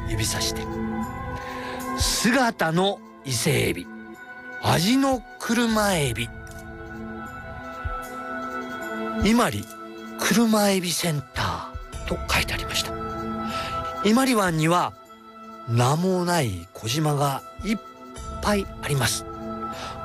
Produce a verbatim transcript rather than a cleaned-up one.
指さして、姿の伊勢エビ、味の車エビ、伊万里車エビセンターと書いてありました。伊万里湾には名もない小島がいっぱいあります。